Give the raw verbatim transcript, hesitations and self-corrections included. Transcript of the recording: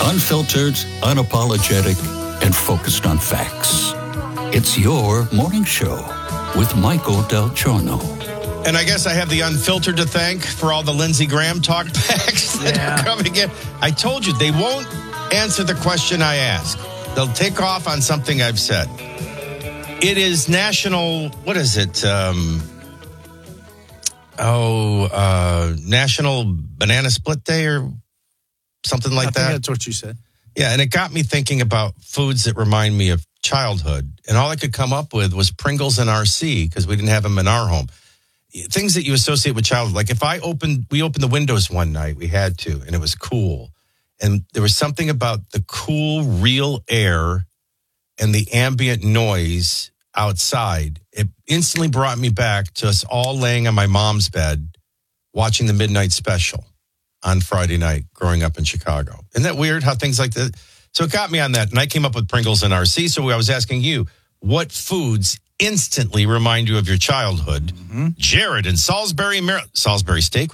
Unfiltered, unapologetic, and focused on facts. It's your morning show with Michael Del Giorno. And I guess I have the unfiltered to thank for all the Lindsey Graham talk backs that Yeah. are coming in. I told you, they won't answer the question I ask. They'll take off on something I've said. It is national, what is it? Um, oh, uh, National Banana Split Day or something like I think that. that's what you said. Yeah, and it got me thinking about foods that remind me of childhood. And all I could come up with was Pringles and R C because we didn't have them in our home. Things that you associate with childhood. Like if I opened, we opened the windows one night, we had to, and it was cool. And there was something about the cool, real air and the ambient noise outside. It instantly brought me back to us all laying on my mom's bed watching the midnight special on Friday night growing up in Chicago. Isn't that weird how things like that? So it got me on that. And I came up with Pringles and R C. So I was asking you, what foods instantly remind you of your childhood? Mm-hmm. Jared in Salisbury, Maryland. Salisbury steak